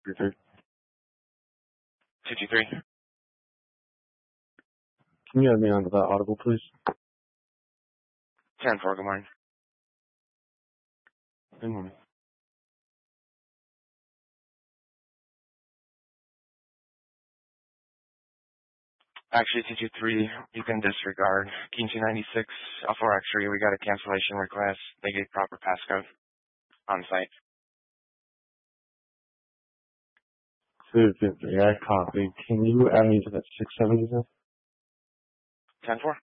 223. 223. Can you add me onto that audible, please? 10-4, good morning. Good morning. Actually, 223, you can disregard. King 296, Alpha X-ray, we got a cancellation request. They gave proper passcode on site. 223, I copy. Can you add me to that 670 then? 10-4.